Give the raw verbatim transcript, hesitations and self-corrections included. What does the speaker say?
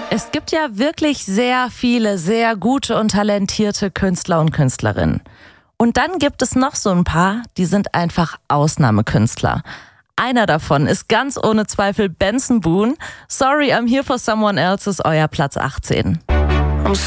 Es gibt ja wirklich sehr viele, sehr gute und talentierte Künstler und Künstlerinnen. Und dann gibt es noch so ein paar, die sind einfach Ausnahmekünstler. Einer davon ist ganz ohne Zweifel Benson Boone. Sorry, I'm here for someone else ist euer Platz achtzehn.